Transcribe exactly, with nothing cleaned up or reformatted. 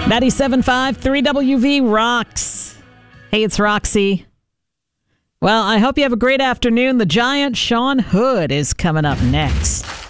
ninety-seven point five, three W V rocks. Hey, it's Roxy. Well, I hope you have a great afternoon. The giant Sean Hood is coming up next.